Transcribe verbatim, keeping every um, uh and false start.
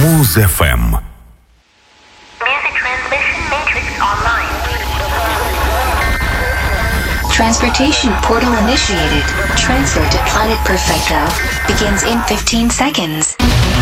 Muz эф эм. Music transmission matrix online. Transportation portal initiated. Transfer to Planet Perfecto begins in fifteen seconds.